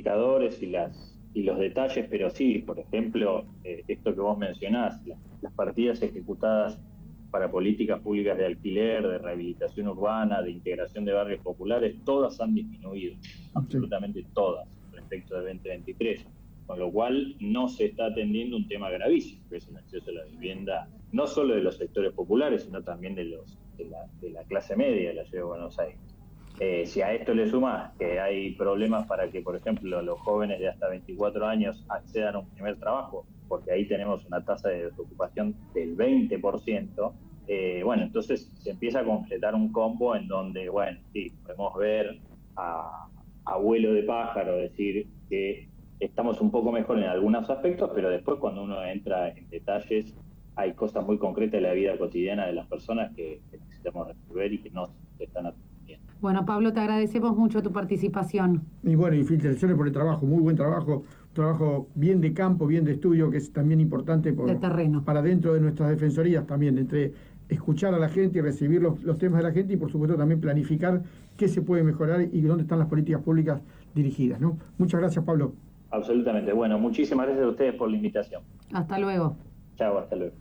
indicadores y los detalles, pero sí, por ejemplo, esto que vos mencionás, las partidas ejecutadas para políticas públicas de alquiler, de rehabilitación urbana, de integración de barrios populares, todas han disminuido, absolutamente todas, respecto del 2023, con lo cual no se está atendiendo un tema gravísimo, que es el acceso a la vivienda, no solo de los sectores populares, sino también de la clase media de la ciudad de Buenos Aires. Si a esto le sumas que hay problemas para que, por ejemplo, los jóvenes de hasta 24 años accedan a un primer trabajo, porque ahí tenemos una tasa de desocupación del 20%, bueno, entonces se empieza a completar un combo en donde, bueno, sí, podemos ver a vuelo de pájaro decir que estamos un poco mejor en algunos aspectos, pero después cuando uno entra en detalles, hay cosas muy concretas de la vida cotidiana de las personas que necesitamos resolver y que no se están atendiendo. Bueno, Pablo, te agradecemos mucho tu participación. Y bueno, y felicitaciones por el trabajo, muy buen trabajo bien de campo, bien de estudio, que es también importante de terreno. Para dentro de nuestras defensorías también, entre escuchar a la gente y recibir los temas de la gente y por supuesto también planificar qué se puede mejorar y dónde están las políticas públicas dirigidas, ¿no? Muchas gracias, Pablo. Absolutamente. Bueno, muchísimas gracias a ustedes por la invitación. Hasta luego. Chao, hasta luego.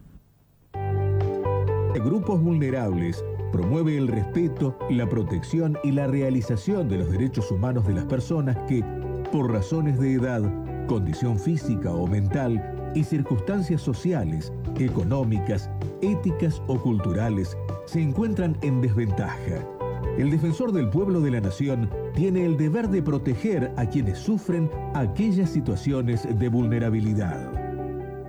Grupos Vulnerables promueve el respeto, la protección y la realización de los derechos humanos de las personas que, por razones de edad, condición física o mental y circunstancias sociales, económicas, éticas o culturales, se encuentran en desventaja. El defensor del pueblo de la nación tiene el deber de proteger a quienes sufren aquellas situaciones de vulnerabilidad.